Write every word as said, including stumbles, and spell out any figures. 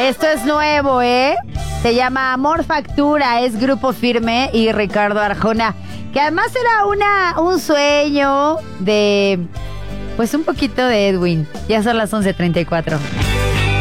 Esto es nuevo, ¿eh? Se llama Amor Factura, es Grupo Firme y Ricardo Arjona. Que además era una, un sueño de... Pues un poquito de Edwin. Ya son las once treinta y cuatro.